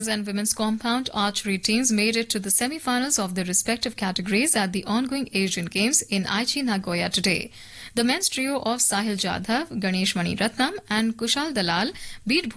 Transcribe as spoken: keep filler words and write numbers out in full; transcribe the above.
and women's compound archery teams made it to the semi-finals of their respective categories at the ongoing Asian Games in Aichi, Nagoya today. The men's trio of Sahil Jadhav, Ganesh Maniratnam and Kushal Dalal beat